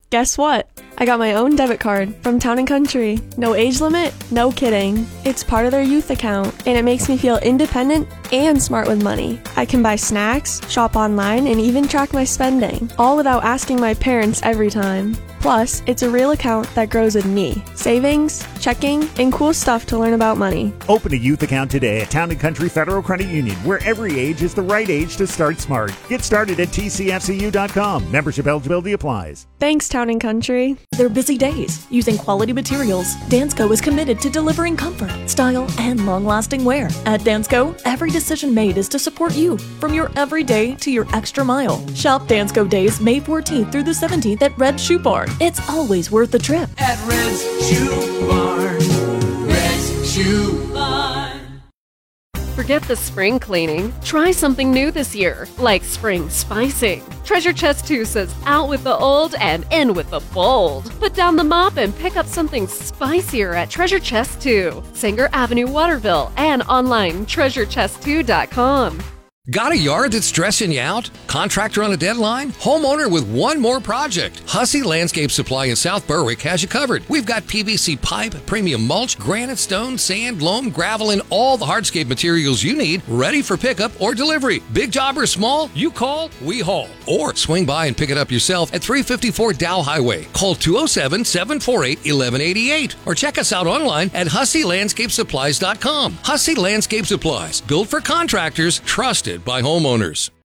Guess what? I got my own debit card from Town & Country. No age limit, no kidding. It's part of their youth account, and it makes me feel independent and smart with money. I can buy snacks, shop online, and even track my spending, all without asking my parents every time. Plus, it's a real account that grows with me. Savings, checking, and cool stuff to learn about money. Open a youth account today at Town & Country Federal Credit Union, where every age is the right age to start smart. Get started at tcfcu.com. Membership eligibility applies. Thanks, Town & Country. Their busy days using quality materials, Dansko is committed to delivering comfort, style, and long-lasting wear. At Dansko, every decision made is to support you, from your everyday to your extra mile. Shop Dansko days May 14th through the 17th at Red Shoe Barn. It's always worth the trip. At Red's Shoe Barn. Red's Shoe Barn. Forget the spring cleaning. Try something new this year, like spring spicing. Treasure Chest 2 says out with the old and in with the bold. Put down the mop and pick up something spicier at Treasure Chest 2, Sanger Avenue, Waterville, and online treasurechest2.com. Got a yard that's stressing you out? Contractor on a deadline? Homeowner with one more project? Hussey Landscape Supply in South Berwick has you covered. We've got PVC pipe, premium mulch, granite, stone, sand, loam, gravel, and all the hardscape materials you need ready for pickup or delivery. Big job or small, you call, we haul. Or swing by and pick it up yourself at 354 Dow Highway. Call 207-748-1188 or check us out online at HusseyLandscapeSupplies.com. Hussey Landscape Supplies, built for contractors, trusted by homeowners.